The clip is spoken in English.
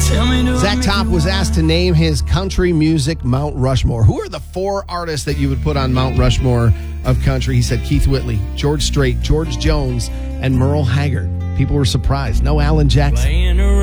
Zach Top was asked to name his country music Mount Rushmore. Who are the 4 artists that you would put on Mount Rushmore of country? He said Keith Whitley, George Strait, George Jones, and Merle Haggard. People were surprised. No Alan Jackson.